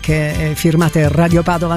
Music, firmate Radio Padova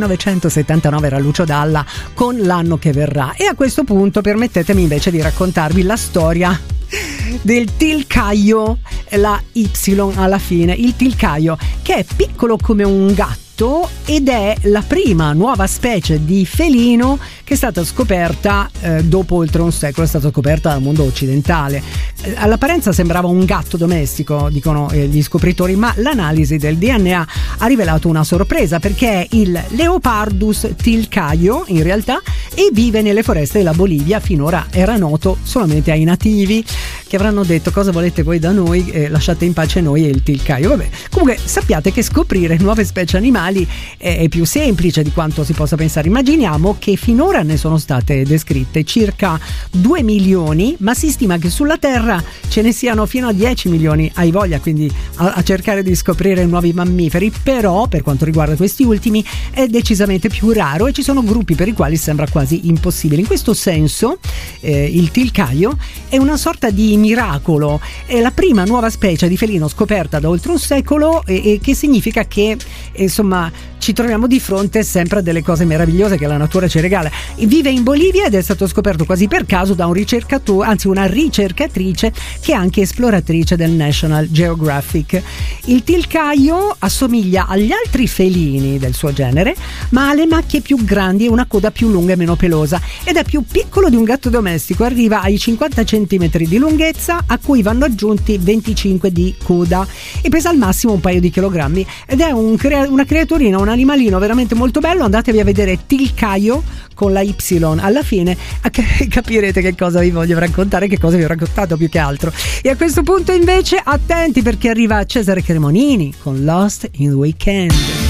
1979, era Lucio Dalla con L'anno che verrà. E a questo punto permettetemi invece di raccontarvi la storia del tilcaio, la Y alla fine, il tilcaio, che è piccolo come un gatto ed è la prima nuova specie di felino che è stata scoperta dopo oltre un secolo, è stata scoperta dal mondo occidentale. All'apparenza sembrava un gatto domestico, dicono gli scopritori, ma l'analisi del DNA ha rivelato una sorpresa, perché è il Leopardus tilcaio in realtà, e vive nelle foreste della Bolivia. Finora era noto solamente ai nativi, che avranno detto: cosa volete voi da noi, lasciate in pace noi e il tilcaio. Vabbè, comunque sappiate che scoprire nuove specie animali è più semplice di quanto si possa pensare. Immaginiamo che finora ne sono state descritte circa 2 milioni, ma si stima che sulla Terra ce ne siano fino a 10 milioni. Hai voglia quindi a cercare di scoprire nuovi mammiferi, però per quanto riguarda questi ultimi è decisamente più raro e ci sono gruppi per i quali sembra quasi impossibile. In questo senso il tilcaio è una sorta di miracolo, è la prima nuova specie di felino scoperta da oltre un secolo, e che significa che insomma ci troviamo di fronte sempre a delle cose meravigliose che la natura ci regala. Vive in Bolivia ed è stato scoperto quasi per caso da un ricercatore, anzi una ricercatrice che è anche esploratrice del National Geographic. Il tilcaio assomiglia agli altri felini del suo genere, ma ha le macchie più grandi e una coda più lunga e meno pelosa, ed è più piccolo di un gatto domestico, arriva ai 50 cm di lunghezza, a cui vanno aggiunti 25 di coda, e pesa al massimo un paio di chilogrammi, ed è una creaturina, un animalino veramente molto bello. Andatevi a vedere tilcaio con la Y alla fine, capirete che cosa vi voglio raccontare, che cosa vi ho raccontato più che altro. E a questo punto invece attenti, perché arriva Cesare Cremonini con Lost in the Weekend.